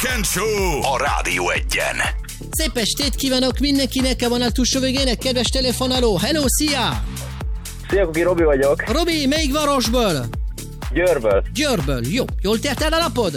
Weekend Show a Rádió Egyen. Szép estét kívánok mindenkinek, van a túlsó végének, kedves telefonáló. Hello, szia! Szia, Kuki, Robi vagyok. Robi, melyik városból? Győrből. Győrből, jó. Jól tért el a napod?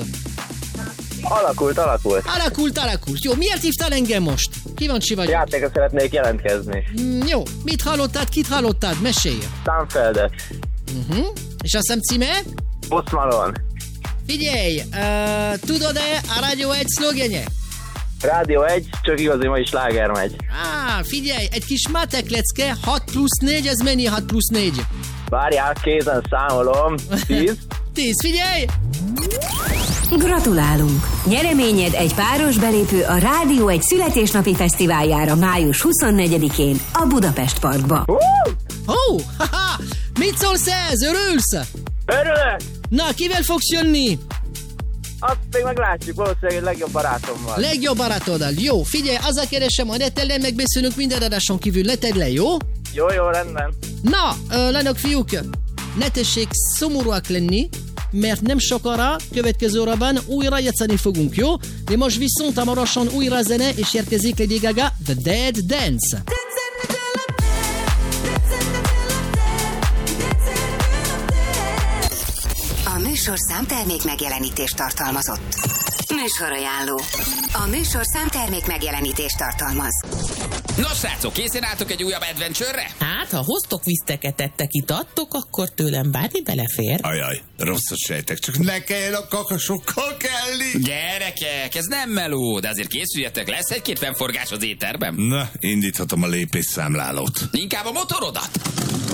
Alakult. Jó, miért hívtál engem most? Kíváncsi vagyok. Játékra szeretnék jelentkezni. Jó, mit hallottad, kit hallottad? Mesélj. Stanfeldet. És azt hiszem címe? Post Malone. Figyelj, tudod-e a Rádió 1 szlogenje? Rádió 1, csak igazi mai sláger megy. Figyelj, egy kis matek lecke, 6+4, ez mennyi 6+4? Várjál, kézen számolom. 10. 10, figyelj! Gratulálunk! Nyereményed egy páros belépő a Rádió egy születésnapi fesztiváljára május 24-én a Budapest Parkba. Haha! Mit szólsz ez? Örülsz? Örülök! Na, kivel fogsz jönni? Azt még meglátjuk, valószínűleg egy legjobb barátommal. Legjobb barátoddal. Jó, figyelj, azzal keresem a Netellen, megbeszélünk minden adáson kívül. Ne tedd le, jó? Jó, rendben. Na, lányok, fiúk, ne tessék szomorúak lenni, mert nem sokára, következő órában újra játszani fogunk, jó? De most viszont hamarosan újra zene, és érkezik Lady Gaga, The Dead Dance. A műsorszám termék megjelenítést tartalmazott. Műsorajánló. A műsorszám termék megjelenítést tartalmaz. Nos, srácok, készen álltok egy újabb adventure-re? Hát, ha hoztok viszteketettek, itattok, akkor tőlem bármi belefér. Ajaj, rosszat sejtek, csak ne kelljen a kakasokkal kelni. Gyerekek, ez nem meló, de azért készüljetek, lesz egy-két fennforgás az éterben. Na, indíthatom a lépésszámlálót. Inkább a motorodat.